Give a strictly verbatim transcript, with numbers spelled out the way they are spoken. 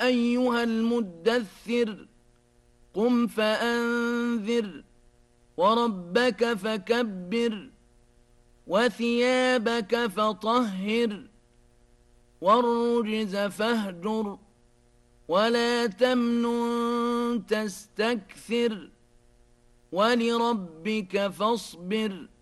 أيها المدثر قم فأنذر وربك فكبر وثيابك فطهر والرجز فاهجر ولا تمنن تستكثر ولربك فاصبر